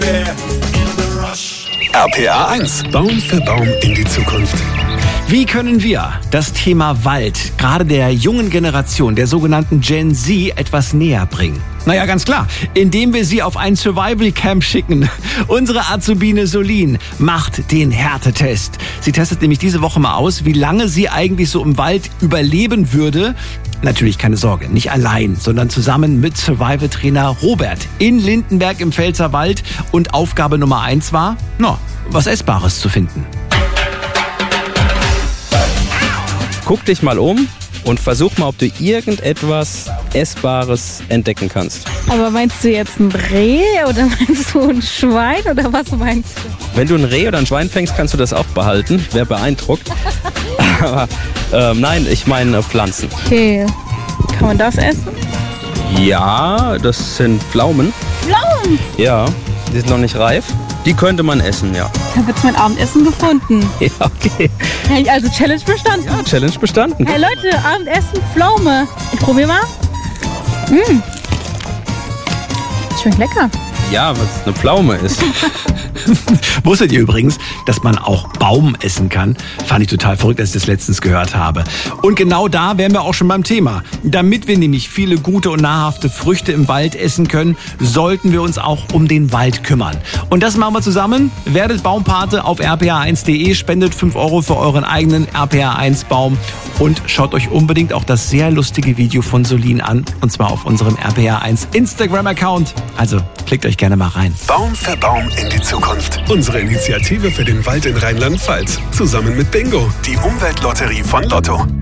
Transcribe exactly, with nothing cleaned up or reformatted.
R P R eins. Baum für Baum in die Zukunft. Wie können wir das Thema Wald gerade der jungen Generation, der sogenannten Gen Z, etwas näher bringen? Naja, ganz klar, indem wir sie auf ein Survival-Camp schicken. Unsere Azubine Solin macht den Härtetest. Sie testet nämlich diese Woche mal aus, wie lange sie eigentlich so im Wald überleben würde. Natürlich keine Sorge, nicht allein, sondern zusammen mit Survival-Trainer Robert in Lindenberg im Pfälzerwald. Und Aufgabe Nummer eins war, na, was Essbares zu finden. Guck dich mal um und versuch mal, ob du irgendetwas Essbares entdecken kannst. Aber meinst du jetzt ein Reh oder meinst du ein Schwein oder was meinst du? Wenn du ein Reh oder ein Schwein fängst, kannst du das auch behalten. Wer beeindruckt. Aber ähm, nein, ich meine Pflanzen. Okay, kann man das essen? Ja, das sind Pflaumen. Pflaumen? Ja, die sind noch nicht reif. Die könnte man essen, ja. Ich habe jetzt mein Abendessen gefunden. Ja, okay. Also Challenge bestanden. Ja, Challenge bestanden. Hey Leute, Abendessen, Pflaume. Ich probiere mal. Mmh. Schmeckt lecker. Ja, was eine Pflaume ist. Wusstet ihr übrigens, dass man auch Baum essen kann? Fand ich total verrückt, als ich das letztens gehört habe. Und genau da wären wir auch schon beim Thema. Damit wir nämlich viele gute und nahrhafte Früchte im Wald essen können, sollten wir uns auch um den Wald kümmern. Und das machen wir zusammen. Werdet Baumpate auf r p r eins punkt de, spendet fünf Euro für euren eigenen R P R eins Baum und schaut euch unbedingt auch das sehr lustige Video von Solin an. Und zwar auf unserem R P R eins Instagram-Account. Also klickt euch gerne mal rein. Baum für Baum in die Zukunft. Unsere Initiative für den Wald in Rheinland-Pfalz. Zusammen mit Bingo, die Umweltlotterie von Lotto.